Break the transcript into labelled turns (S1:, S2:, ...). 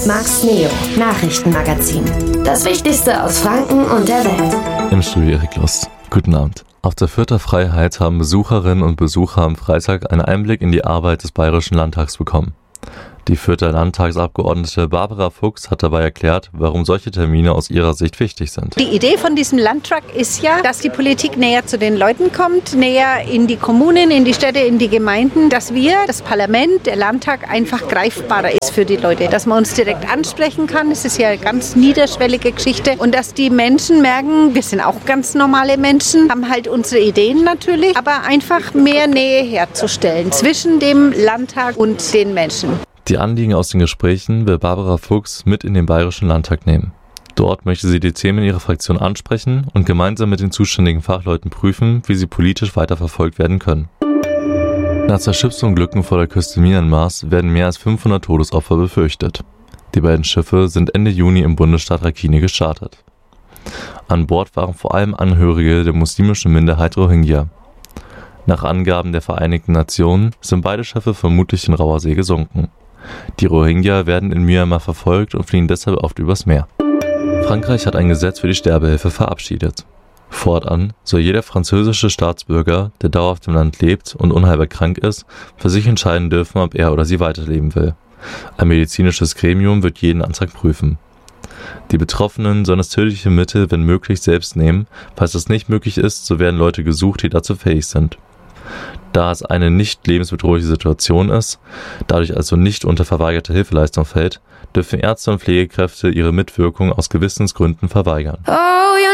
S1: Max Neo, Nachrichtenmagazin. Das Wichtigste aus Franken und der Welt.
S2: Im Studio Erik Lust. Guten Abend. Auf der Fürther Freiheit haben Besucherinnen und Besucher am Freitag einen Einblick in die Arbeit des Bayerischen Landtags bekommen. Die Fürther Landtagsabgeordnete Barbara Fuchs hat dabei erklärt, warum solche Termine aus ihrer Sicht wichtig sind.
S3: Die Idee von diesem Landtag ist ja, dass die Politik näher zu den Leuten kommt, näher in die Kommunen, in die Städte, in die Gemeinden, dass wir, das Parlament, der Landtag einfach greifbarer ist für die Leute, dass man uns direkt ansprechen kann. Es ist ja eine ganz niederschwellige Geschichte und dass die Menschen merken, wir sind auch ganz normale Menschen, haben halt unsere Ideen natürlich, aber einfach mehr Nähe herzustellen zwischen dem Landtag und den Menschen.
S2: Die Anliegen aus den Gesprächen will Barbara Fuchs mit in den Bayerischen Landtag nehmen. Dort möchte sie die Themen ihrer Fraktion ansprechen und gemeinsam mit den zuständigen Fachleuten prüfen, wie sie politisch weiterverfolgt werden können. Nach zwei Schiffsunglücken vor der Küste Myanmars werden mehr als 500 Todesopfer befürchtet. Die beiden Schiffe sind Ende Juni im Bundesstaat Rakhine gestartet. An Bord waren vor allem Angehörige der muslimischen Minderheit Rohingya. Nach Angaben der Vereinigten Nationen sind beide Schiffe vermutlich in Rauer See gesunken. Die Rohingya werden in Myanmar verfolgt und fliehen deshalb oft übers Meer. Frankreich hat ein Gesetz für die Sterbehilfe verabschiedet. Fortan soll jeder französische Staatsbürger, der dauerhaft im Land lebt und unheilbar krank ist, für sich entscheiden dürfen, ob er oder sie weiterleben will. Ein medizinisches Gremium wird jeden Antrag prüfen. Die Betroffenen sollen das tödliche Mittel, wenn möglich, selbst nehmen. Falls das nicht möglich ist, so werden Leute gesucht, die dazu fähig sind. Da es eine nicht lebensbedrohliche Situation ist, dadurch also nicht unter verweigerte Hilfeleistung fällt, dürfen Ärzte und Pflegekräfte ihre Mitwirkung aus Gewissensgründen verweigern.